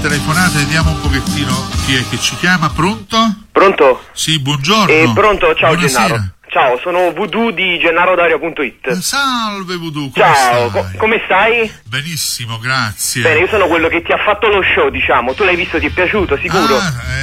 telefonata, vediamo un pochettino chi è che ci chiama. Pronto? Pronto? Sì, buongiorno. Pronto, ciao. Buonasera. Gennaro. Ciao, sono Voodoo di GennaroDauria.it. Salve Voodoo, come ciao, stai? Come stai? Benissimo, grazie. Bene, io sono quello che ti ha fatto lo show, diciamo. Tu l'hai visto, ti è piaciuto, sicuro?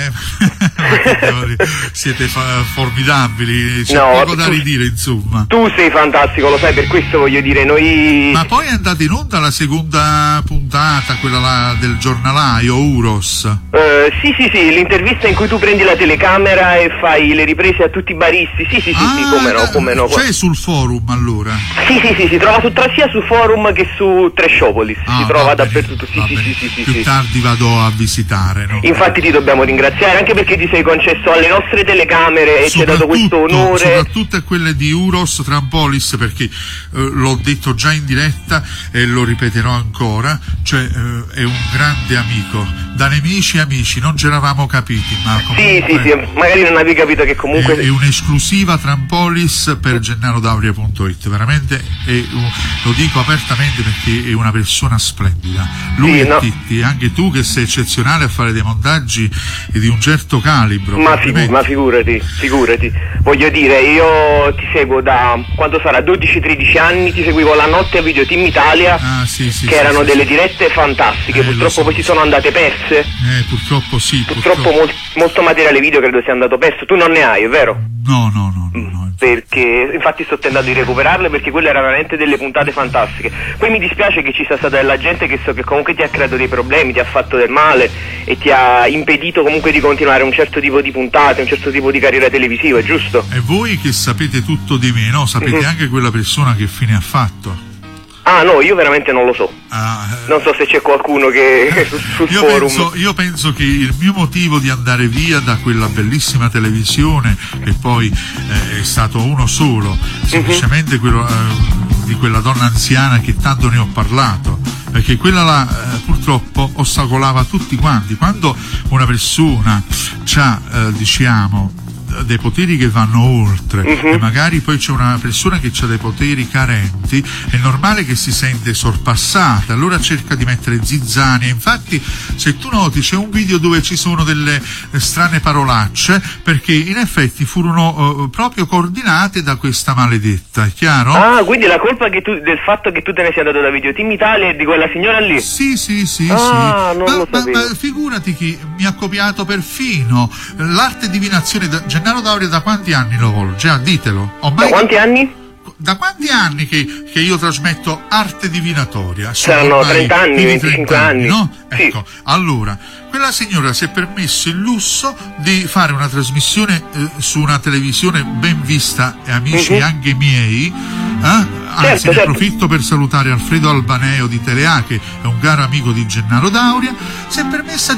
Siete formidabili, c'è no, poco da ridire, insomma. Tu sei fantastico, lo sai, per questo voglio dire, noi... Ma poi è andata in onda la seconda puntata, quella là del giornalaio, Uros. Sì, l'intervista in cui tu prendi la telecamera e fai le riprese a tutti i baristi, sì, come no. C'è sul forum, allora? Sì, si trova sia su forum che su Trashopolis, si trova dappertutto, sì. Più tardi vado a visitare, no? Infatti ti dobbiamo ringraziare, anche perché ti sei concesso alle nostre telecamere e ci hai dato questo onore. Soprattutto a quelle di Uros Trampolis, perché l'ho detto già in diretta e lo ripeterò ancora, cioè è un grande amico, da nemici amici, non ci eravamo capiti, ma comunque sì, magari non avevi capito che comunque è un'esclusiva Trampolis per GennaroDauria.it, veramente lo dico apertamente perché è una persona splendida, lui e Titti, anche tu che sei eccezionale a fare dei montaggi di un certo calibro. Ma figurati, voglio dire, io ti seguo da quanto sarà 12-13 anni, ti seguivo la notte a Video Team Italia, che erano delle dirette fantastiche, purtroppo poi si sono andate perse. Purtroppo sì. Purtroppo molto materiale video credo sia andato perso, tu non ne hai, è vero? No. Perché infatti sto tentando di recuperarle, perché quelle erano veramente delle puntate fantastiche. Poi mi dispiace che ci sia stata della gente che so che comunque ti ha creato dei problemi, ti ha fatto del male e ti ha impedito comunque di continuare un certo tipo di puntate, un certo tipo di carriera televisiva, giusto? E voi che sapete tutto di me, no? Sapete anche quella persona che fine ha fatto? Ah no, io veramente non lo so. Non so se c'è qualcuno che sul forum. Io penso che il mio motivo di andare via da quella bellissima televisione, che poi è stato uno solo, semplicemente quello di quella donna anziana che tanto ne ho parlato, perché quella là purtroppo ostacolava tutti quanti. Quando una persona c'ha dei poteri che vanno oltre e magari poi c'è una persona che ha dei poteri carenti, è normale che si sente sorpassata, allora cerca di mettere zizzania. Infatti se tu noti c'è un video dove ci sono delle strane parolacce, perché in effetti furono proprio coordinate da questa maledetta, è chiaro? Ah, quindi la colpa del fatto che tu te ne sia andato da Video Team Italia è di quella signora lì? Sì. Non lo sapevo. Ma figurati che mi ha copiato perfino l'arte divinazione Gennaro Dauria. Da quanti anni lo volge? Ditelo. Da quanti anni? Da quanti anni che io trasmetto arte divinatoria? Saranno 30 anni, 25 anni, no? Sì. Ecco, allora, quella signora si è permesso il lusso di fare una trasmissione su una televisione ben vista, e amici anche miei, anzi ne approfitto per salutare Alfredo Albaneo di Telea, che è un caro amico di Gennaro Dauria, si è permessa